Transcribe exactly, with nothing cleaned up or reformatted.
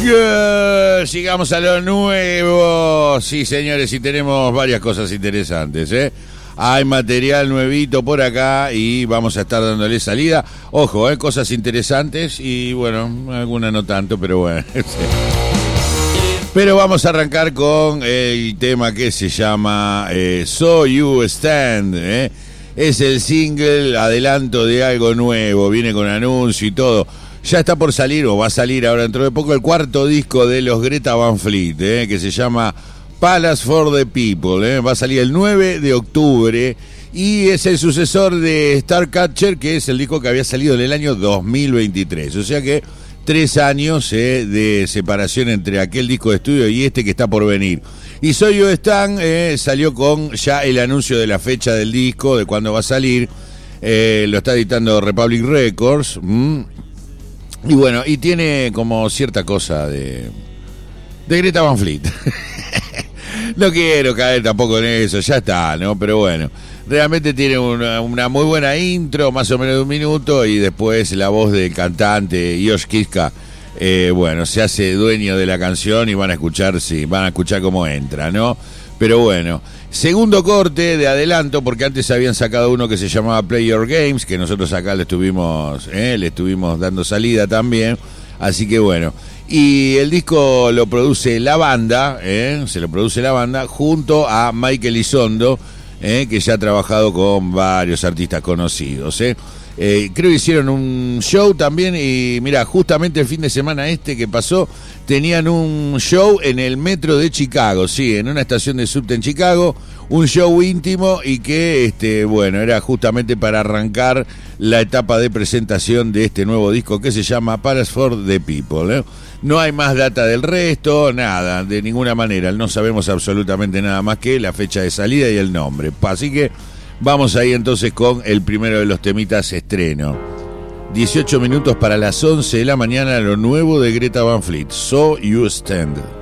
Yeah, llegamos a lo nuevo. Sí, señores, y tenemos varias cosas interesantes, ¿eh? Hay material nuevito por acá y vamos a estar dándole salida. Ojo, ¿eh? Cosas interesantes y, bueno, algunas no tanto, pero bueno. Pero vamos a arrancar con el tema que se llama eh, So You Stand, ¿eh? Es el single adelanto de algo nuevo, viene con anuncio y todo. Ya está por salir, o va a salir ahora dentro de poco, el cuarto disco de los Greta Van Fleet, eh, que se llama Palace for the People. Eh. Va a salir el nueve de octubre y es el sucesor de Starcatcher, que es el disco que había salido en el año dos mil veintitrés. O sea que tres años eh, de separación entre aquel disco de estudio y este que está por venir. Y So You Stand eh, salió con ya el anuncio de la fecha del disco, de cuándo va a salir. Eh, lo está editando Republic Records. Mm. Y bueno, y tiene como cierta cosa de de Greta Van Fleet. No quiero caer tampoco en eso, ya está, ¿no? Pero bueno, realmente tiene una, una muy buena intro, más o menos de un minuto, y después la voz del cantante Josh Kiska, eh, bueno, se hace dueño de la canción y van a escuchar, sí, van a escuchar cómo entra, ¿no? Pero bueno, segundo corte de adelanto, porque antes habían sacado uno que se llamaba Play Your Games, que nosotros acá le estuvimos, eh, le estuvimos dando salida también, así que bueno. Y el disco lo produce la banda, eh, se lo produce la banda, junto a Michael Isondo, eh, que ya ha trabajado con varios artistas conocidos, eh. Eh, creo que hicieron un show también y mira, justamente el fin de semana este que pasó, tenían un show en el metro de Chicago, sí, en una estación de subte en Chicago, un show íntimo y que, este, bueno, era justamente para arrancar la etapa de presentación de este nuevo disco que se llama Palace for the People, ¿eh? No hay más data del resto, nada, de ninguna manera, no sabemos absolutamente nada más que la fecha de salida y el nombre, así que vamos ahí entonces con el primero de los temitas estreno. dieciocho minutos para las once de la mañana, lo nuevo de Greta Van Fleet, So You Stand.